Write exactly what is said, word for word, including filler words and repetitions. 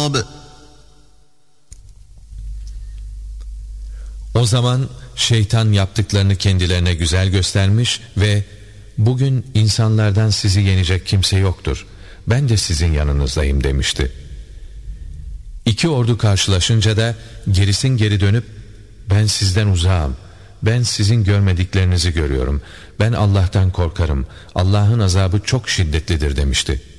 التراب. O zaman şeytan yaptıklarını kendilerine güzel göstermiş ve bugün insanlardan sizi yenecek kimse yoktur, ben de sizin yanınızdayım demişti. İki ordu karşılaşınca da gerisin geri dönüp ben sizden uzağım, ben sizin görmediklerinizi görüyorum, ben Allah'tan korkarım, Allah'ın azabı çok şiddetlidir demişti.